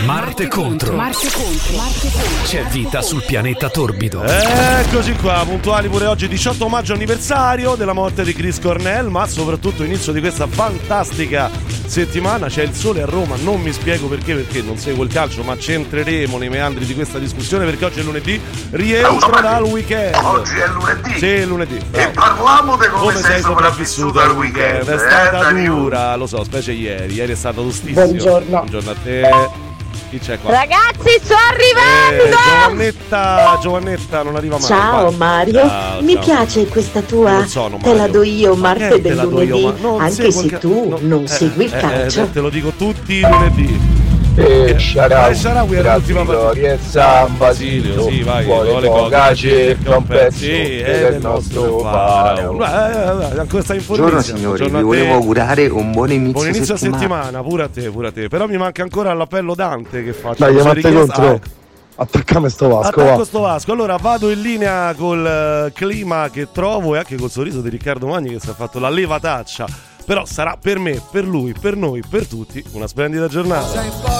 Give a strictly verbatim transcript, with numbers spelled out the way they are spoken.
Marte contro. Marte contro. Marte contro. C'è vita sul pianeta torbido. Eccoci qua, puntuali pure oggi, diciotto maggio, anniversario della morte di Chris Cornell, ma soprattutto inizio di questa fantastica settimana. C'è il sole a Roma, non mi spiego perché, perché non seguo il calcio, ma ci entreremo nei meandri di questa discussione perché oggi è lunedì, rientro dal weekend. Oggi è lunedì. Sì, è lunedì. E parliamo di come, Come sei sei sopravvissuto al weekend. È stata eh, dura, lo so, specie ieri. Ieri è stato tostissimo. Buongiorno. Buongiorno a te. Chi c'è qua? Ragazzi, sto arrivando! Eh, Giovannetta, Giovannetta non arriva mai. Ciao Vai. Mario, Ciao, mi ciao. piace questa tua. Non sono Te la Mario. do io Ma che martedì te la do io, lunedì, ma non anche seguo se il ca- tu no, non eh, segui il eh, calcio. eh, te lo dico tutti i lunedì. E Sharawi, Eh, Sharawi era l'ultima partita. e San Basilio, Basilio, sì, vai, vuole vuole poca circa circa un pezzo sì, è del del nostro nostro faraone. faraone. Eh, eh, ancora stai in Buongiorno fornissima. signori, Buongiorno vi a te. volevo augurare un buon inizio, Buon inizio settimana. settimana, pure a te, pure a te. Però mi manca ancora l'appello Dante che faccio. Dai, Sua Marte richiesta- contro. Ah, Attaccame sto Vasco, attacco va. sto Vasco. Allora vado in linea col eh, clima che trovo e anche col sorriso di Riccardo Magni che si è fatto la levataccia. Però sarà per me, per lui, per noi, per tutti una splendida giornata.